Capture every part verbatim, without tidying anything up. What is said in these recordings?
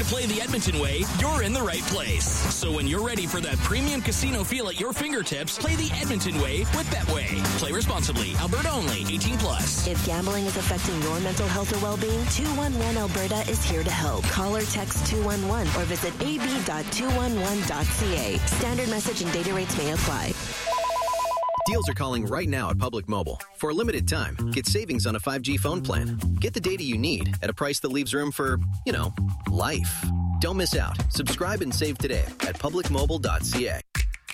to play the Edmonton way, you're in the right place. So when you're ready for that premium casino feel at your fingertips, play the Edmonton way with Betway. Play responsibly. Alberta only. eighteen plus. If gambling is affecting your mental health or well-being, two one one Alberta is here to help. Call or text two one one or visit a b dot two one one dot c a. Standard message and data rates may apply. Deals are calling right now at Public Mobile. For a limited time, get savings on a five G phone plan. Get the data you need at a price that leaves room for, you know, life. Don't miss out. Subscribe and save today at public mobile dot c a.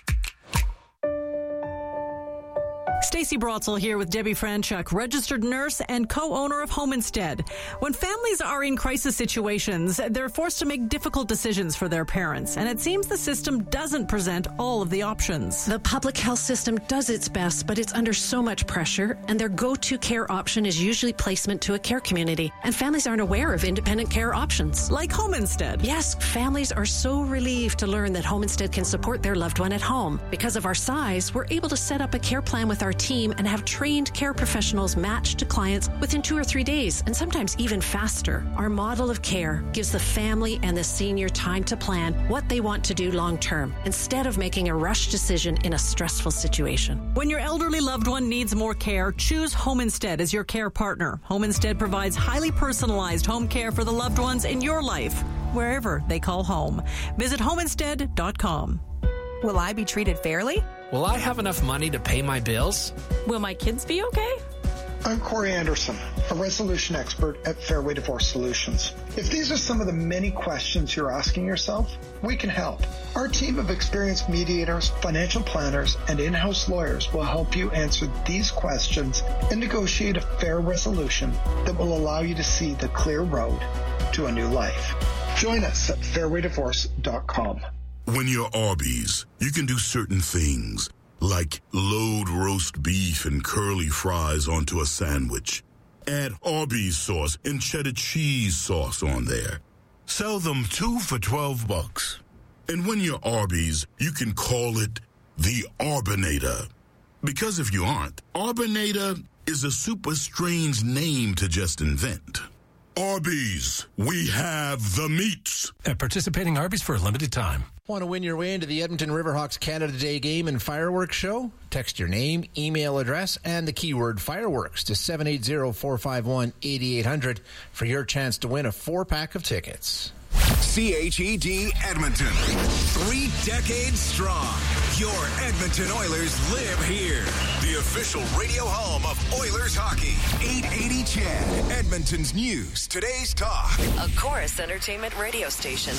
Stacey Brotzel here with Debbie Franchuk, registered nurse and co-owner of Home Instead. When families are in crisis situations, they're forced to make difficult decisions for their parents, and it seems the system doesn't present all of the options. The public health system does its best, but it's under so much pressure, and their go-to care option is usually placement to a care community, and families aren't aware of independent care options. Like Home Instead. Yes, families are so relieved to learn that Home Instead can support their loved one at home. Because of our size, we're able to set up a care plan with our team and have trained care professionals matched to clients within two or three days, and sometimes even faster. Our model of care gives the family and the senior time to plan what they want to do long term, instead of making a rush decision in a stressful situation. When your elderly loved one needs more care, choose Home Instead as your care partner. Home Instead provides highly personalized home care for the loved ones in your life, wherever they call home. Visit home instead dot com. Will I be treated fairly? Will I have enough money to pay my bills? Will my kids be okay? I'm Corey Anderson, a resolution expert at Fairway Divorce Solutions. If these are some of the many questions you're asking yourself, we can help. Our team of experienced mediators, financial planners, and in-house lawyers will help you answer these questions and negotiate a fair resolution that will allow you to see the clear road to a new life. Join us at fairway divorce dot com. When you're Arby's, you can do certain things, like load roast beef and curly fries onto a sandwich. Add Arby's sauce and cheddar cheese sauce on there. Sell them two for twelve bucks. And when you're Arby's, you can call it the Arbinator. Because if you aren't, Arbinator is a super strange name to just invent. Arby's, we have the meats. At participating Arby's for a limited time. Want to win your way into the Edmonton Riverhawks Canada Day game and fireworks show? Text your name, email address, and the keyword fireworks to seven eight zero, four five one, eight eight zero zero for your chance to win a four-pack of tickets. C H E D Edmonton. Three decades strong. Your Edmonton Oilers live here. The official radio home of Oilers hockey. eight eighty C H E D. Edmonton's news. Today's talk. A Chorus Entertainment radio station.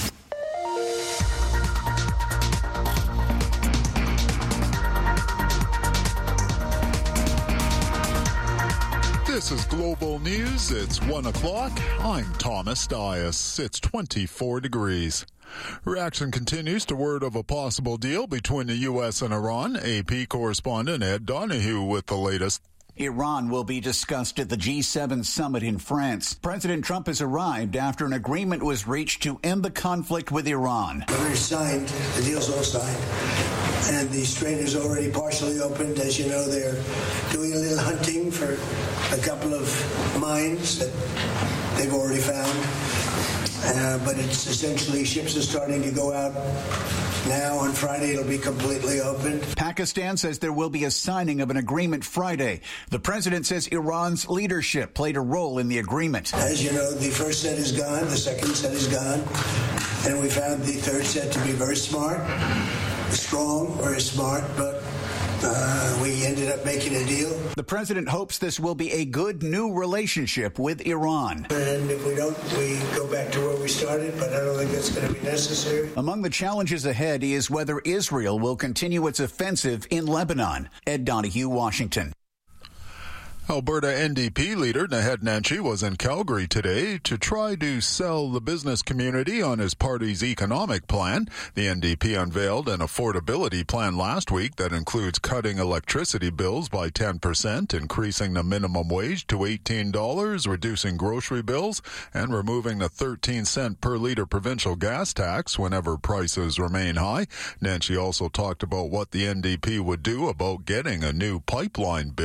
This is Global News. It's one o'clock. I'm Thomas Dias. It's twenty-four degrees. Reaction continues to word of a possible deal between the U S and Iran. A P correspondent Ed Donahue with the latest. Iran will be discussed at the G seven summit in France. President Trump has arrived after an agreement was reached to end the conflict with Iran. We're signed. The deal's all signed. And the strait is already partially opened. As you know, they're doing a little hunting for a couple of mines that they've already found. Uh, but it's essentially ships are starting to go out now. On Friday, it'll be completely opened. Pakistan says there will be a signing of an agreement Friday. The president says Iran's leadership played a role in the agreement. As you know, the first set is gone. The second set is gone. And we found the third set to be very smart, strong, very smart, but Uh, we ended up making a deal. The president hopes this will be a good new relationship with Iran. And if we don't, we go back to where we started, but I don't think that's going to be necessary. Among the challenges ahead is whether Israel will continue its offensive in Lebanon. Ed Donahue, Washington. Alberta N D P leader Naheed Nenshi was in Calgary today to try to sell the business community on his party's economic plan. The N D P unveiled an affordability plan last week that includes cutting electricity bills by ten percent, increasing the minimum wage to eighteen dollars, reducing grocery bills, and removing the thirteen cent per liter provincial gas tax whenever prices remain high. Nenshi also talked about what the N D P would do about getting a new pipeline built.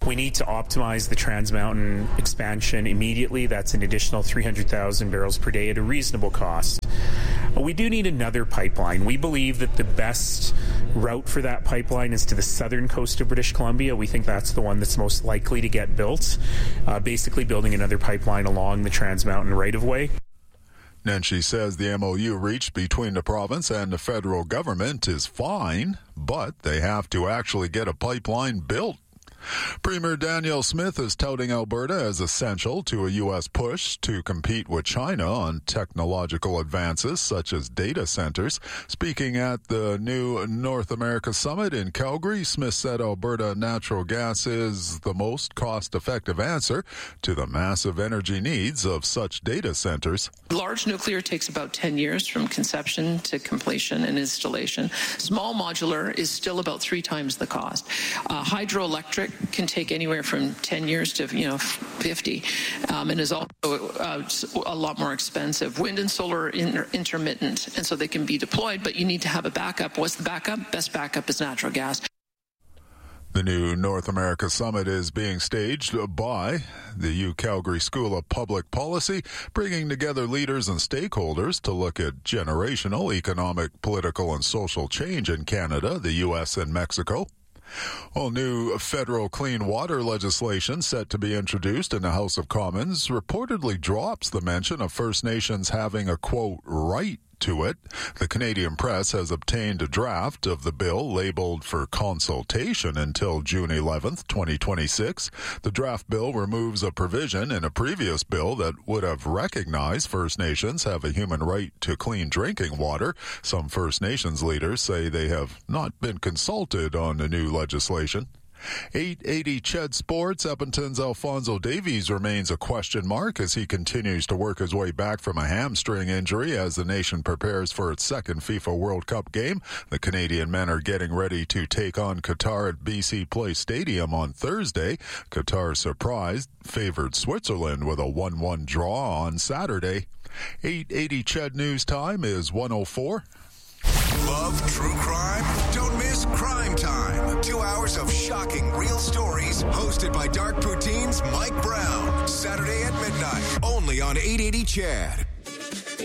We need to optimize the Trans Mountain expansion immediately. That's an additional three hundred thousand barrels per day at a reasonable cost. We do need another pipeline. We believe that the best route for that pipeline is to the southern coast of British Columbia. We think that's the one that's most likely to get built, uh, basically building another pipeline along the Trans Mountain right-of-way. Nenshi says the M O U reached between the province and the federal government is fine, but they have to actually get a pipeline built. Premier Danielle Smith is touting Alberta as essential to a U S push to compete with China on technological advances such as data centers. Speaking at the new North America Summit in Calgary, Smith said Alberta natural gas is the most cost-effective answer to the massive energy needs of such data centers. Large nuclear takes about ten years from conception to completion and installation. Small modular is still about three times the cost. Uh, hydroelectric can take anywhere from ten years to, you know, fifty, um, and is also uh, a lot more expensive. Wind and solar are inter- intermittent, and so they can be deployed, but you need to have a backup. What's the backup? Best backup is natural gas. The new North America Summit is being staged by the U Calgary School of Public Policy, bringing together leaders and stakeholders to look at generational economic, political, and social change in Canada, the U S, and Mexico. All new federal clean water legislation set to be introduced in the House of Commons reportedly drops the mention of First Nations having a, quote, right to it. The Canadian Press has obtained a draft of the bill labeled for consultation until June eleventh, twenty twenty-six. The draft bill removes a provision in a previous bill that would have recognized First Nations have a human right to clean drinking water. Some First Nations leaders say they have not been consulted on the new legislation. eight eighty C H E D Sports, Edmonton's Alfonso Davies remains a question mark as he continues to work his way back from a hamstring injury as the nation prepares for its second FIFA World Cup game. The Canadian men are getting ready to take on Qatar at B C Place Stadium on Thursday. Qatar surprised, favored Switzerland with a one one draw on Saturday. eight eighty C H E D News Time is one oh four. Love true crime? Don't miss Crime Time. Two hours of shocking real stories hosted by Dark Poutine's Mike Brown. Saturday at midnight, only on eight eighty C H E D.